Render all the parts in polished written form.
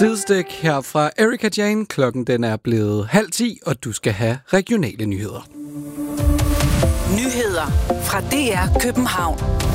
Sidestik her fra Erika Jane. Klokken den er blevet 9:30, og du skal have regionale nyheder. Nyheder fra DR København.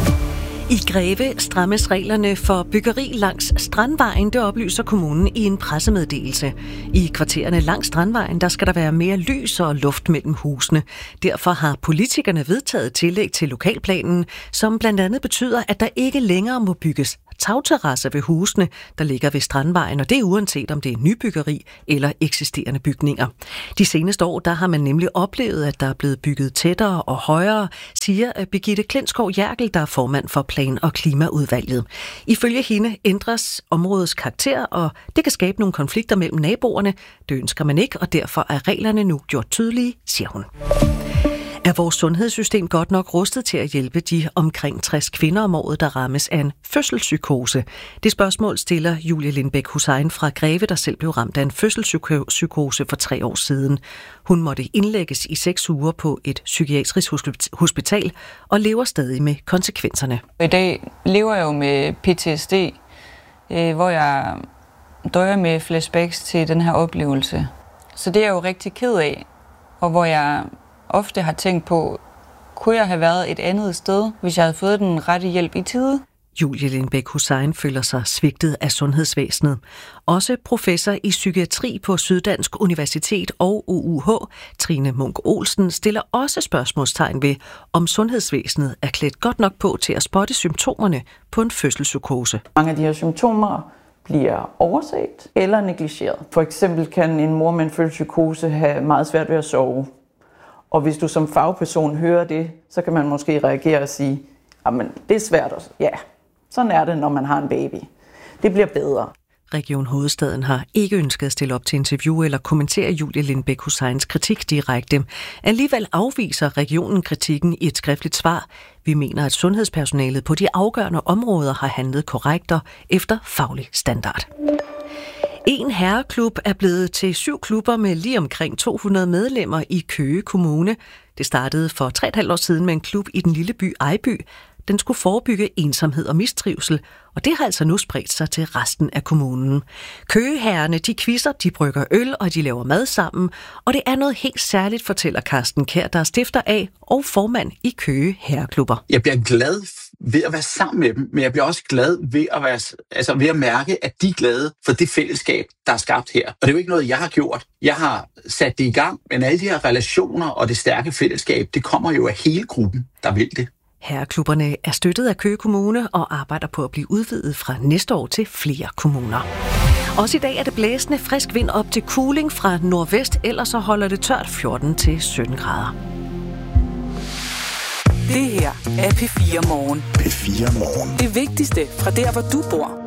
I Greve strammes reglerne for byggeri langs Strandvejen, det oplyser kommunen i en pressemeddelelse. I kvartererne langs Strandvejen, der skal der være mere lys og luft mellem husene. Derfor har politikerne vedtaget tillæg til lokalplanen, som blandt andet betyder, at der ikke længere må bygges tagterrasser ved husene, der ligger ved Strandvejen, og det er uanset om det er nybyggeri eller eksisterende bygninger. De seneste år, der har man nemlig oplevet, at der er blevet bygget tættere og højere, siger Birgitte Klintskov Jerkel, der er formand for Plan- og Klimaudvalget. Ifølge hende ændres områdets karakter, og det kan skabe nogle konflikter mellem naboerne. Det ønsker man ikke, og derfor er reglerne nu gjort tydelige, siger hun. Er vores sundhedssystem godt nok rustet til at hjælpe de omkring 60 kvinder om året, der rammes af en fødselspsykose? Det spørgsmål stiller Julie Lindbæk Hussein fra Greve, der selv blev ramt af en fødselspsykose for 3 år siden. Hun måtte indlægges i 6 uger på et psykiatrisk hospital og lever stadig med konsekvenserne. I dag lever jeg jo med PTSD, hvor jeg døjer med flashbacks til den her oplevelse. Så det er jeg jo rigtig ked af, og hvor jeg ofte har tænkt på, kunne jeg have været et andet sted, hvis jeg havde fået den rette hjælp i tide? Julie Lindbæk Hussein føler sig svigtet af sundhedsvæsenet. Også professor i psykiatri på Syddansk Universitet og UUH, Trine Munk Olsen, stiller også spørgsmålstegn ved, om sundhedsvæsenet er klædt godt nok på til at spotte symptomerne på en fødselspsykose. Mange af de her symptomer bliver overset eller negligeret. For eksempel kan en mor med en fødselspsykose have meget svært ved at sove. Og hvis du som fagperson hører det, så kan man måske reagere og sige, jamen det er svært også. Ja, sådan er det, når man har en baby. Det bliver bedre. Region Hovedstaden har ikke ønsket at stille op til interview eller kommentere Julie Lindbæk Husseins kritik direkte. Alligevel afviser regionen kritikken i et skriftligt svar. Vi mener, at sundhedspersonalet på de afgørende områder har handlet korrekt og efter faglig standard. En herreklub er blevet til 7 klubber med lige omkring 200 medlemmer i Køge Kommune. Det startede for 3,5 år siden med en klub i den lille by Ejby. Den skulle forebygge ensomhed og mistrivsel, og det har altså nu spredt sig til resten af kommunen. Køgeherrerne, de quizzer, de brygger øl, og de laver mad sammen, og det er noget helt særligt, fortæller Carsten Kjær, der er stifter af og formand i Køge Herreklubber. Jeg bliver glad ved at være sammen med dem, men jeg bliver også glad ved ved at mærke, at de er glade for det fællesskab, der er skabt her. Og det er jo ikke noget, jeg har gjort. Jeg har sat det i gang, men alle de her relationer og det stærke fællesskab, det kommer jo af hele gruppen, der vil det. Herreklubberne er støttet af Køge Kommune og arbejder på at blive udvidet fra næste år til flere kommuner. Også i dag er det blæsende frisk vind op til kuling fra nordvest, ellers så holder det tørt 14 til 17 grader. Det her er P4 Morgen. P4 Morgen. Det vigtigste fra der, hvor du bor.